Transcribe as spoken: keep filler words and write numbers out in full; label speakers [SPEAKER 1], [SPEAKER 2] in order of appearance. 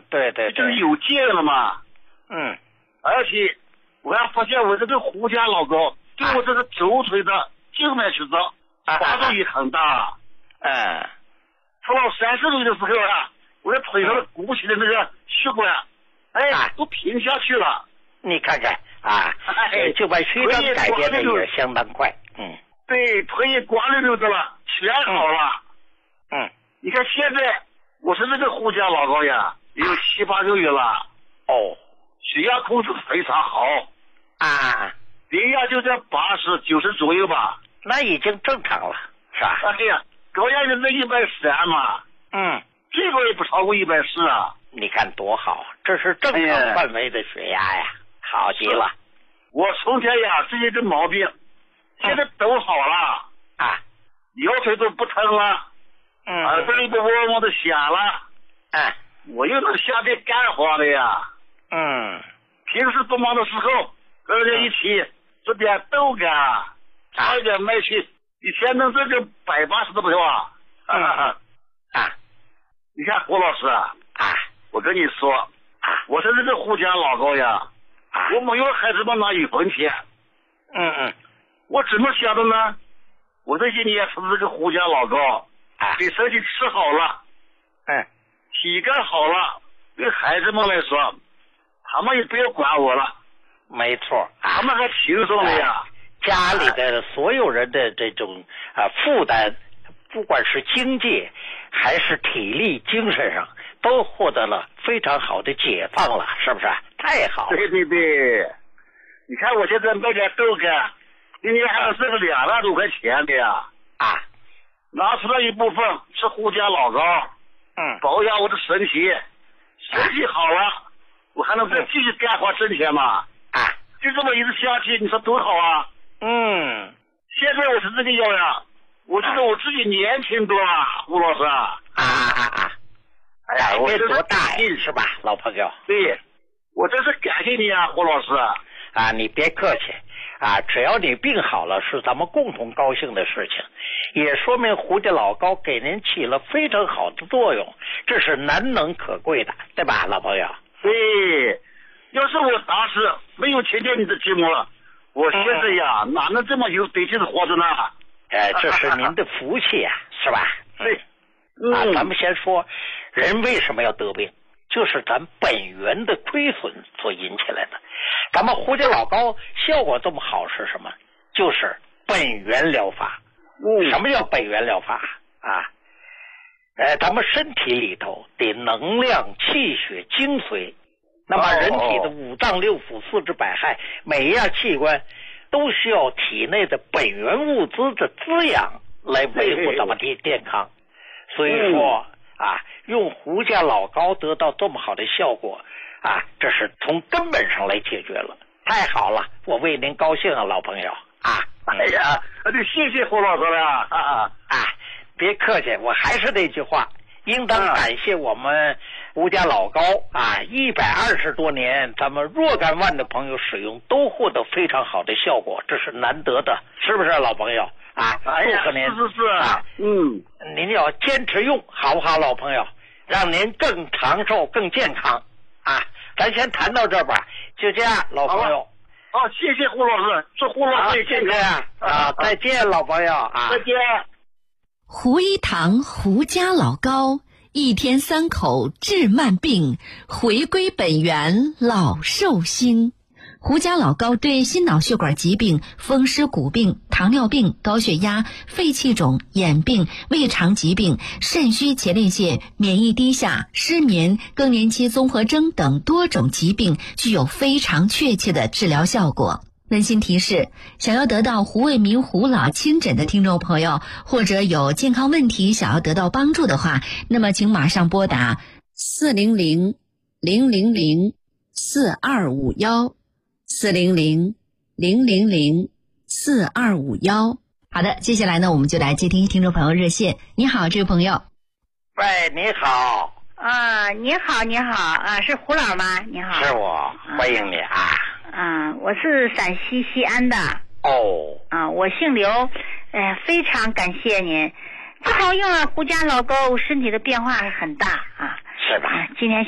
[SPEAKER 1] 对对对，
[SPEAKER 2] 就是有劲了嘛。
[SPEAKER 1] 嗯，
[SPEAKER 2] 而且我还发现我这个胡家老高对我这个左腿的静脉曲张发作也很大。
[SPEAKER 1] 嗯，
[SPEAKER 2] 到了三十岁的时候啊，我的腿上鼓起的那个血管，哎，
[SPEAKER 1] 啊
[SPEAKER 2] 都平下去了。
[SPEAKER 1] 你看看啊，
[SPEAKER 2] 哎，
[SPEAKER 1] 就把血管改变的也相当快。嗯，
[SPEAKER 2] 对，腿也光溜溜的了，全好了。
[SPEAKER 1] 嗯，嗯
[SPEAKER 2] 你看现在我是这个胡家老高呀，也有七八个月了。
[SPEAKER 1] 哦，
[SPEAKER 2] 血压控制非常好
[SPEAKER 1] 啊，
[SPEAKER 2] 血压就在八十九十左右吧。
[SPEAKER 1] 那已经正常了，是吧？
[SPEAKER 2] 哎呀，高压就是一百三嘛。
[SPEAKER 1] 嗯，
[SPEAKER 2] 最高也不超过一百四啊。
[SPEAKER 1] 你看多好，这是正常范围的血压呀，哎、好极了。
[SPEAKER 2] 我从前呀这些个毛病，现在都好了、
[SPEAKER 1] 嗯、啊，
[SPEAKER 2] 腰腿都不疼了，
[SPEAKER 1] 嗯，
[SPEAKER 2] 耳朵里不嗡嗡的响了，
[SPEAKER 1] 嗯，
[SPEAKER 2] 我又能下地干活了呀。
[SPEAKER 1] 嗯，
[SPEAKER 2] 平时不忙的时候，跟人家一起做点豆干，炒一点麦去，一天能挣个百八十都不错啊。
[SPEAKER 1] 嗯啊，
[SPEAKER 2] 你看胡老师啊，
[SPEAKER 1] 啊，
[SPEAKER 2] 我跟你说
[SPEAKER 1] 啊，
[SPEAKER 2] 我是这个胡家老高呀，
[SPEAKER 1] 啊，
[SPEAKER 2] 我没有孩子们拿一分钱。
[SPEAKER 1] 嗯嗯，
[SPEAKER 2] 我怎么想的呢？我这些年是这个胡家老高，
[SPEAKER 1] 啊，
[SPEAKER 2] 给身体吃好了，
[SPEAKER 1] 嗯，
[SPEAKER 2] 体格好了，对孩子们来说，他们也不要管我了。
[SPEAKER 1] 没错，啊、
[SPEAKER 2] 他们还轻松了呀。
[SPEAKER 1] 家里的所有人的这种啊负担，不管是经济还是体力、精神上，都获得了非常好的解放了，是不是？太好了。
[SPEAKER 2] 对对对，你看我现在卖点豆干，一年还能挣个两万多块钱的呀。
[SPEAKER 1] 啊，
[SPEAKER 2] 拿出来一部分吃胡家老高，
[SPEAKER 1] 嗯，
[SPEAKER 2] 保养我的身体，身体好了，啊、我还能再继续干活挣钱嘛。
[SPEAKER 1] 啊，
[SPEAKER 2] 就这么一直下去，你说多好啊！
[SPEAKER 1] 嗯，
[SPEAKER 2] 现在我是这个样呀，我觉得我自己年轻多了，胡老师啊。
[SPEAKER 1] 啊啊啊！
[SPEAKER 2] 哎呀，我这
[SPEAKER 1] 多大呀，是吧，老朋友？
[SPEAKER 2] 对，我真是感谢你啊，胡老师。
[SPEAKER 1] 啊，你别客气啊，只要你病好了，是咱们共同高兴的事情，也说明胡家老高给您起了非常好的作用，这是难能可贵的，对吧，老朋友？
[SPEAKER 2] 对，要是我当时没有听见你的节目了，我现在呀、嗯、哪能这么有得劲的活着呢？
[SPEAKER 1] 哎，这是您的福气啊，是吧？
[SPEAKER 2] 对，
[SPEAKER 1] 嗯、啊，咱们先说人为什么要得病，就是咱本源的亏损所引起来的。咱们胡家老高效果这么好是什么？就是本源疗法。
[SPEAKER 2] 嗯，
[SPEAKER 1] 什么叫本源疗法啊？呃，咱们身体里头得能量、气血、精髓。那么人体的五脏六腑、四肢百骸，每一样器官都需要体内的本源物资的滋养来维护咱们的健康。所以说啊，用胡家老高得到这么好的效果啊，这是从根本上来解决了，太好了，我为您高兴啊，老朋友啊！
[SPEAKER 2] 哎呀，那就谢谢胡老师了啊啊！
[SPEAKER 1] 啊，别客气，我还是那句话，应当感谢我们胡家老高啊，一百二十多年，咱们若干万的朋友使用都获得非常好的效果，这是难得的，是不是老朋友啊？祝贺您！
[SPEAKER 2] 是是是
[SPEAKER 1] 啊，
[SPEAKER 2] 嗯，
[SPEAKER 1] 您要坚持用，好不好，老朋友？让您更长寿、更健康啊！咱先谈到这吧，就这样，老朋友。
[SPEAKER 2] 好，谢谢胡老师，祝胡老师健康
[SPEAKER 1] 啊！再见，老朋友啊！
[SPEAKER 2] 再见。
[SPEAKER 3] 胡一堂胡家老高，一天三口治慢病，回归本源老寿星。胡家老高对心脑血管疾病、风湿骨病、糖尿病、高血压、肺气肿、眼病、胃肠疾病、肾虚前列腺、免疫低下、失眠、更年期综合征等多种疾病具有非常确切的治疗效果。温馨提示，想要得到胡卫民胡老亲诊的听众朋友，或者有健康问题想要得到帮助的话，那么请马上拨打四零零零零零四二五幺四零零零零零四二五幺。好的，接下来呢，我们就来接听听众朋友热线。你好，这位朋友。
[SPEAKER 1] 喂，你好。
[SPEAKER 4] 啊，你好，你好啊，是胡老吗？你好。
[SPEAKER 1] 是我，欢迎你啊。
[SPEAKER 4] 嗯、啊，我是陕西西安的。
[SPEAKER 1] 哦。
[SPEAKER 4] 啊，我姓刘，哎、呃，非常感谢您。自从用了胡家老高，身体的变化很大啊。
[SPEAKER 1] 是吧？
[SPEAKER 4] 啊，今天。